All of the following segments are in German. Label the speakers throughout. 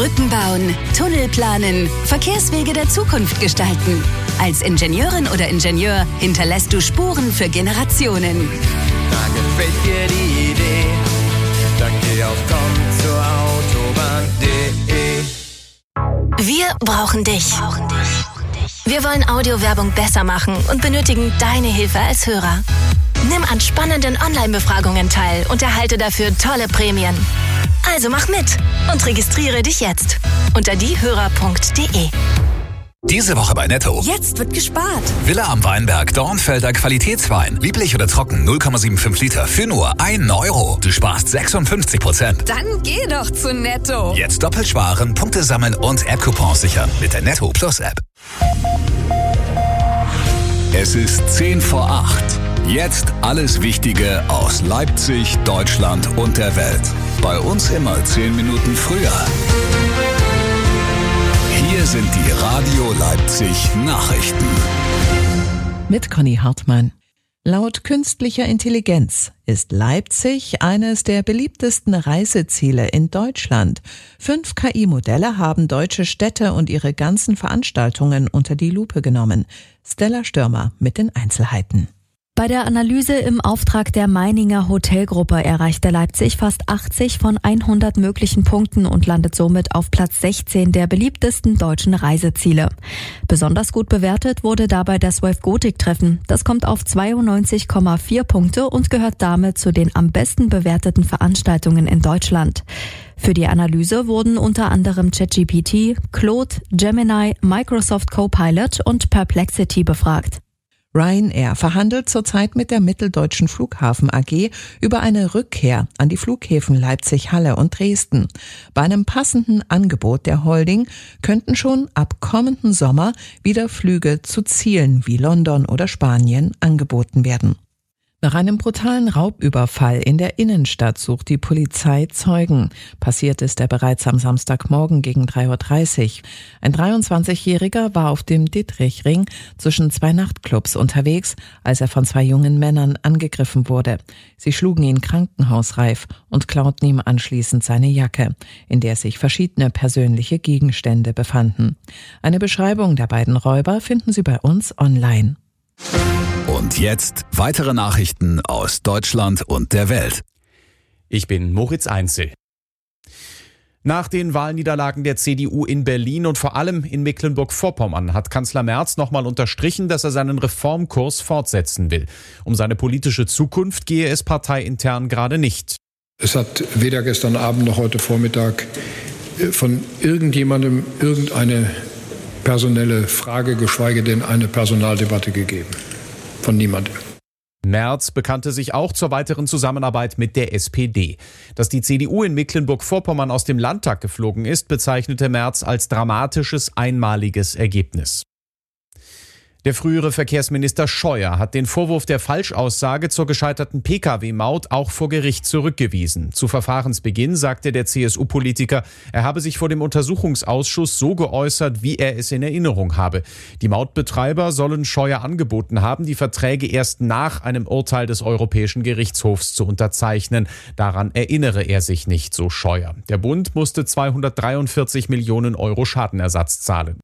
Speaker 1: Brücken bauen, Tunnel planen, Verkehrswege der Zukunft gestalten. Als Ingenieurin oder Ingenieur hinterlässt du Spuren für Generationen.
Speaker 2: Da gefällt dir die Idee, dann geh auf komm zur Autobahn.de.
Speaker 3: Wir brauchen dich. Wir wollen Audiowerbung besser machen und benötigen deine Hilfe als Hörer. Nimm an spannenden Online-Befragungen teil und erhalte dafür tolle Prämien. Also mach mit und registriere dich jetzt unter diehörer.de.
Speaker 4: Diese Woche bei Netto.
Speaker 5: Jetzt wird gespart.
Speaker 4: Villa am Weinberg, Dornfelder Qualitätswein. Lieblich oder trocken, 0,75 Liter für nur 1 Euro. Du sparst 56%.
Speaker 5: Dann geh doch zu Netto.
Speaker 4: Jetzt doppelt sparen, Punkte sammeln und App-Coupons sichern mit der Netto Plus App. Es ist 10 vor 8. Jetzt alles Wichtige aus Leipzig, Deutschland und der Welt. Bei uns immer 10 Minuten früher. Hier sind die Radio Leipzig Nachrichten.
Speaker 6: Mit Conny Hartmann. Laut künstlicher Intelligenz ist Leipzig eines der beliebtesten Reiseziele in Deutschland. 5 KI-Modelle haben deutsche Städte und ihre ganzen Veranstaltungen unter die Lupe genommen. Stella Stürmer mit den Einzelheiten.
Speaker 7: Bei der Analyse im Auftrag der Meininger Hotelgruppe erreichte Leipzig fast 80 von 100 möglichen Punkten und landet somit auf Platz 16 der beliebtesten deutschen Reiseziele. Besonders gut bewertet wurde dabei das Wave Gothic-Treffen. Das kommt auf 92,4 Punkte und gehört damit zu den am besten bewerteten Veranstaltungen in Deutschland. Für die Analyse wurden unter anderem ChatGPT, Claude, Gemini, Microsoft Copilot und Perplexity befragt.
Speaker 6: Ryanair verhandelt zurzeit mit der Mitteldeutschen Flughafen AG über eine Rückkehr an die Flughäfen Leipzig-Halle und Dresden. Bei einem passenden Angebot der Holding könnten schon ab kommenden Sommer wieder Flüge zu Zielen wie London oder Spanien angeboten werden. Nach einem brutalen Raubüberfall in der Innenstadt sucht die Polizei Zeugen. Passiert ist er bereits am Samstagmorgen gegen 3:30 Uhr. Ein 23-Jähriger war auf dem Dittrichring zwischen 2 Nachtclubs unterwegs, als er von 2 jungen Männern angegriffen wurde. Sie schlugen ihn krankenhausreif und klauten ihm anschließend seine Jacke, in der sich verschiedene persönliche Gegenstände befanden. Eine Beschreibung der beiden Räuber finden Sie bei uns online.
Speaker 4: Und jetzt weitere Nachrichten aus Deutschland und der Welt.
Speaker 8: Ich bin Moritz Einzel. Nach den Wahlniederlagen der CDU in Berlin und vor allem in Mecklenburg-Vorpommern hat Kanzler Merz nochmal unterstrichen, dass er seinen Reformkurs fortsetzen will. Um seine politische Zukunft gehe es parteiintern gerade nicht.
Speaker 9: Es hat weder gestern Abend noch heute Vormittag von irgendjemandem irgendeine personelle Frage, geschweige denn eine Personaldebatte gegeben. Von niemandem.
Speaker 8: Merz bekannte sich auch zur weiteren Zusammenarbeit mit der SPD. Dass die CDU in Mecklenburg-Vorpommern aus dem Landtag geflogen ist, bezeichnete Merz als dramatisches, einmaliges Ergebnis. Der frühere Verkehrsminister Scheuer hat den Vorwurf der Falschaussage zur gescheiterten Pkw-Maut auch vor Gericht zurückgewiesen. Zu Verfahrensbeginn sagte der CSU-Politiker, er habe sich vor dem Untersuchungsausschuss so geäußert, wie er es in Erinnerung habe. Die Mautbetreiber sollen Scheuer angeboten haben, die Verträge erst nach einem Urteil des Europäischen Gerichtshofs zu unterzeichnen. Daran erinnere er sich nicht, so Scheuer. Der Bund musste 243 Millionen Euro Schadenersatz zahlen.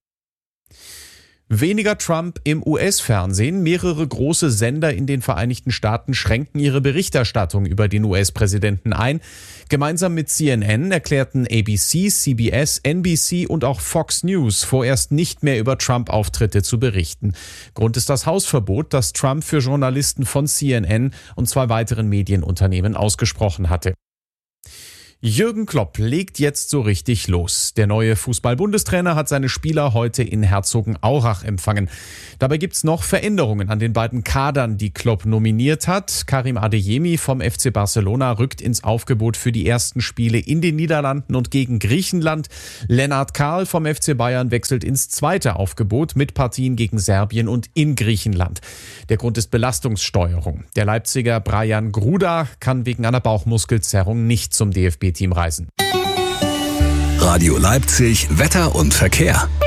Speaker 8: Weniger Trump im US-Fernsehen. Mehrere große Sender in den Vereinigten Staaten schränken ihre Berichterstattung über den US-Präsidenten ein. Gemeinsam mit CNN erklärten ABC, CBS, NBC und auch Fox News vorerst nicht mehr über Trump-Auftritte zu berichten. Grund ist das Hausverbot, das Trump für Journalisten von CNN und 2 weiteren Medienunternehmen ausgesprochen hatte. Jürgen Klopp legt jetzt so richtig los. Der neue Fußball-Bundestrainer hat seine Spieler heute in Herzogenaurach empfangen. Dabei gibt's noch Veränderungen an den beiden Kadern, die Klopp nominiert hat. Karim Adeyemi vom FC Barcelona rückt ins Aufgebot für die ersten Spiele in den Niederlanden und gegen Griechenland. Lennart Kahl vom FC Bayern wechselt ins zweite Aufgebot mit Partien gegen Serbien und in Griechenland. Der Grund ist Belastungssteuerung. Der Leipziger Brajan Gruda kann wegen einer Bauchmuskelzerrung nicht zum DFB-Team reisen.
Speaker 4: Radio Leipzig, Wetter und Verkehr.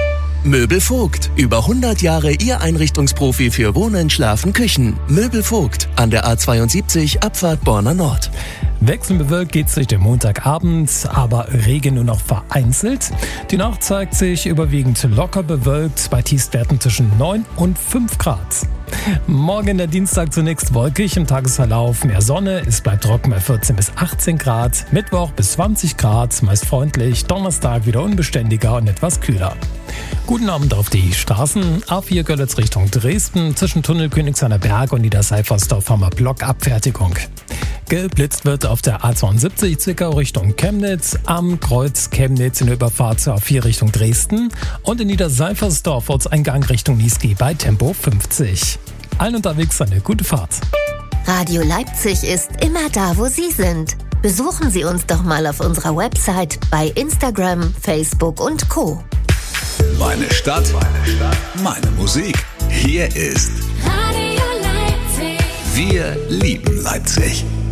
Speaker 10: Möbel Vogt. Über 100 Jahre Ihr Einrichtungsprofi für Wohnen, Schlafen, Küchen. Möbel Vogt. An der A72 Abfahrt Borna Nord.
Speaker 11: Wechselnd bewölkt geht's durch den Montagabend, aber Regen nur noch vereinzelt. Die Nacht zeigt sich überwiegend locker bewölkt bei Tiefstwerten zwischen 9 und 5 Grad. Morgen der Dienstag zunächst wolkig, im Tagesverlauf mehr Sonne, es bleibt trocken bei 14 bis 18 Grad. Mittwoch bis 20 Grad, meist freundlich, Donnerstag wieder unbeständiger und etwas kühler. Guten Abend auf die Straßen. A4 Görlitz Richtung Dresden, zwischen Tunnel Königshainer Berg und Niederseifersdorf haben wir Blockabfertigung. Geblitzt wird auf der A72 Zwickau Richtung Chemnitz, am Kreuz Chemnitz in der Überfahrt zur A4 Richtung Dresden und in Niederseifersdorf Ortseingang Richtung Niesky bei Tempo 50. Allen unterwegs eine gute Fahrt.
Speaker 12: Radio Leipzig ist immer da, wo Sie sind. Besuchen Sie uns doch mal auf unserer Website, bei Instagram, Facebook und Co.
Speaker 4: Meine Stadt, meine Musik. Hier ist
Speaker 13: Radio Leipzig.
Speaker 4: Wir lieben Leipzig.